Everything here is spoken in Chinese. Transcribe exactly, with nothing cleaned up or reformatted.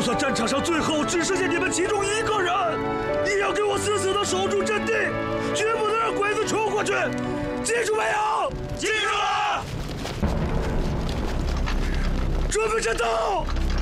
算战场上最后只剩下你们其中一个人，也要给我死死地守住阵地，绝不能让鬼子冲过去！记住没有？ 记住了！ 准备战斗！